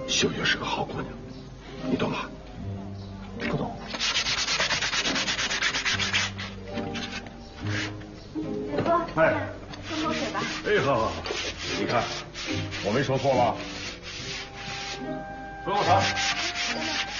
秀月是个好姑娘，你懂吗？ 不懂。 大哥， 哎， 喝口水吧。 哎，好，你看，我没说错吧？喝口茶。